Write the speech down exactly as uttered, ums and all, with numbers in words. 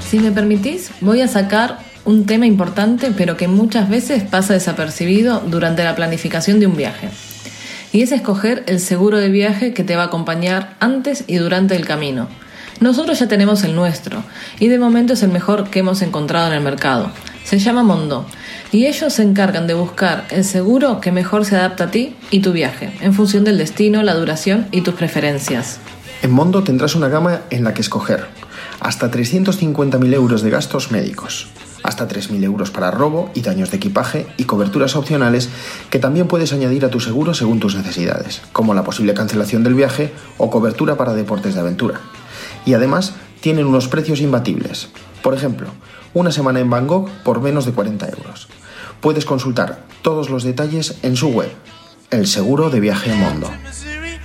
Si me permitís, voy a sacar un tema importante, pero que muchas veces pasa desapercibido durante la planificación de un viaje. Y es escoger el seguro de viaje que te va a acompañar antes y durante el camino. Nosotros ya tenemos el nuestro, y de momento es el mejor que hemos encontrado en el mercado. Se llama Mondo, y ellos se encargan de buscar el seguro que mejor se adapta a ti y tu viaje, en función del destino, la duración y tus preferencias. En Mondo tendrás una gama en la que escoger. Hasta trescientos cincuenta mil euros de gastos médicos. Hasta tres mil euros para robo y daños de equipaje y coberturas opcionales que también puedes añadir a tu seguro según tus necesidades, como la posible cancelación del viaje o cobertura para deportes de aventura. Y además tienen unos precios imbatibles. Por ejemplo, una semana en Bangkok por menos de cuarenta euros. Puedes consultar todos los detalles en su web, el seguro de viaje Mondo.